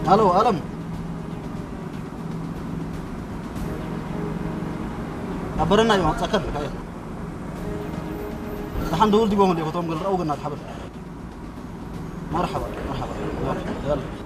الو ألم أبرنا يوم تأكد كايا الحمد لله دي بوم اللي كنتم قل أوجنا الحبل مرحبا مرحبا يلا